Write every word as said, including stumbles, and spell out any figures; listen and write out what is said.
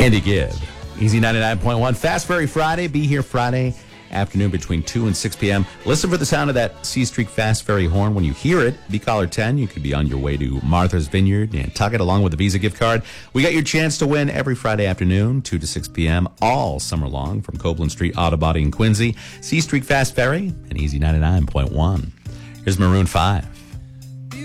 Andy Gibb. Easy ninety-nine point one. Fast Ferry Friday. Be here Friday afternoon between two and six p.m. Listen for the sound of that C Street Fast Ferry horn. When you hear it, be caller ten. You could be on your way to Martha's Vineyard, Nantucket, along with a Visa gift card. We got your chance to win every Friday afternoon, two to six p.m., all summer long from Copeland Street Auto Body in Quincy. C Street Fast Ferry and Easy ninety-nine point one. Here's Maroon five.